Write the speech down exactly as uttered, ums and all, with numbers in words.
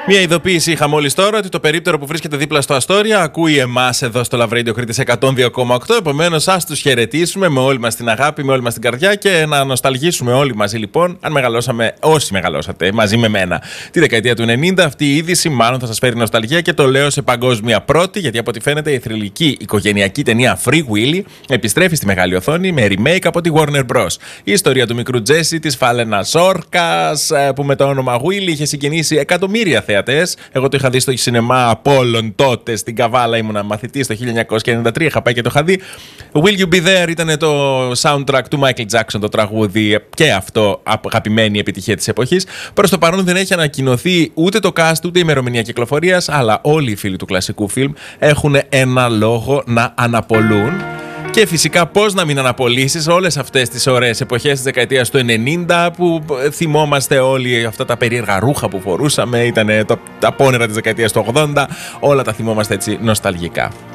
Μια ειδοποίηση είχα μόλις τώρα ότι το περίπτερο που βρίσκεται δίπλα στο Αστόρια ακούει εμάς εδώ στο Love Radio Κρήτης εκατόν δύο κόμμα οκτώ. Επομένως, ας τους χαιρετήσουμε με όλη μας την αγάπη, με όλη μας την καρδιά και να νοσταλγήσουμε όλοι μαζί λοιπόν, αν μεγαλώσαμε, όσοι μεγαλώσατε μαζί με μένα, τη δεκαετία του ενενήντα. Αυτή η είδηση μάλλον θα σας φέρει νοσταλγία και το λέω σε παγκόσμια πρώτη, γιατί από ό,τι φαίνεται η θρυλική οικογενειακή ταινία Free Willy επιστρέφει στη μεγάλη οθόνη με remake από τη Warner Bros. Η ιστορία του μικρού Τζέσι, της φάλαινας όρκας, που με το όνομα Willy είχε συγκινήσει εκατομμύρια θεατές. Εγώ το είχα δει στο σινεμά Apollo τότε στην Καβάλα, ήμουνα μαθητής το χίλια εννιακόσια ενενήντα τρία, είχα πάει και το είχα δει. Will You Be There ήταν το soundtrack του Michael Jackson, το τραγούδι, και αυτό αγαπημένη επιτυχία της εποχής. Προς το παρόν δεν έχει ανακοινωθεί ούτε το cast ούτε η ημερομηνία κυκλοφορίας, αλλά όλοι οι φίλοι του κλασικού φιλμ έχουν ένα λόγο να αναπολούν. Και φυσικά πώς να μην αναπολύσεις όλες αυτές τις ωραίες εποχές της δεκαετίας του ενενήντα που θυμόμαστε όλοι αυτά τα περίεργα ρούχα που φορούσαμε, ήταν τα πόνερα της δεκαετίας του ογδόντα, όλα τα θυμόμαστε έτσι νοσταλγικά.